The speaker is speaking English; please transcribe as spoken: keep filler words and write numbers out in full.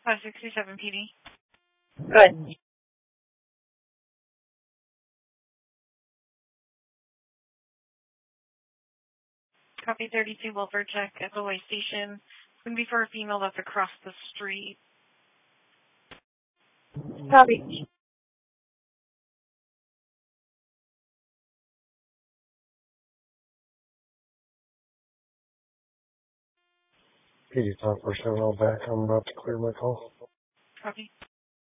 five sixty-seven P D. Good. Copy thirty-two Wilford check at the way station. It's going to be for a female that's across the street. Copy. P D five four seven, all back. I'm about to clear my call. Copy.